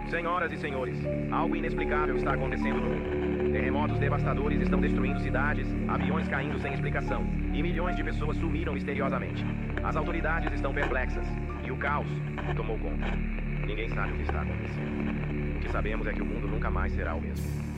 Senhoras e senhores, algo inexplicável está acontecendo no mundo. Terremotos devastadores estão destruindo cidades, aviões caindo sem explicação, e milhões de pessoas sumiram misteriosamente. As autoridades estão perplexas, e o caos tomou conta. Ninguém sabe o que está acontecendo. O que sabemos é que o mundo nunca mais será o mesmo.